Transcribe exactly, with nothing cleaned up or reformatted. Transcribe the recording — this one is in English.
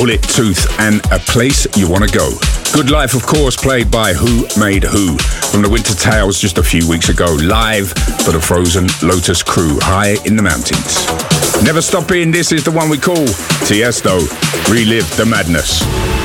Bullet Tooth, and A Place You Wanna Go. Good Life, of course, played by Who Made Who from the Winter Tales just a few weeks ago, live for the Frozen Lotus crew, high in the mountains. Never Stop Being This is the one we call Tiesto, Relive the Madness.